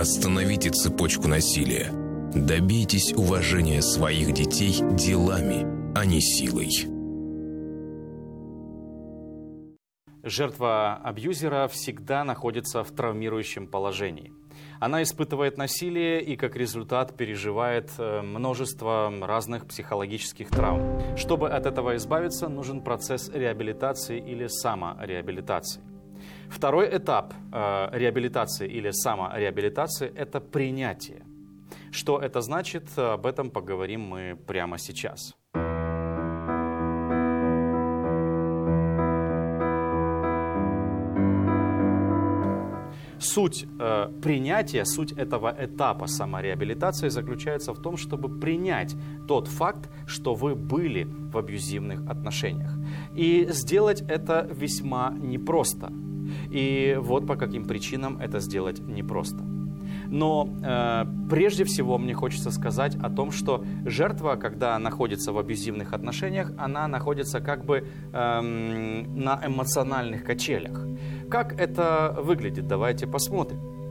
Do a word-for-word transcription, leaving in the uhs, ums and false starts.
Остановите цепочку насилия. Добейтесь уважения своих детей делами, а не силой. Жертва абьюзера всегда находится в травмирующем положении. Она испытывает насилие и, как результат, переживает множество разных психологических травм. Чтобы от этого избавиться, нужен процесс реабилитации или самореабилитации. Второй этап э, реабилитации или самореабилитации – это принятие. Что это значит, об этом поговорим мы прямо сейчас. Суть э, принятия, суть этого этапа самореабилитации заключается в том, чтобы принять тот факт, что вы были в абьюзивных отношениях. И сделать это весьма непросто. И вот по каким причинам это сделать непросто. Но э, прежде всего мне хочется сказать о том, что жертва, когда находится в абьюзивных отношениях, она находится как бы э, на эмоциональных качелях. Как это выглядит? Давайте посмотрим.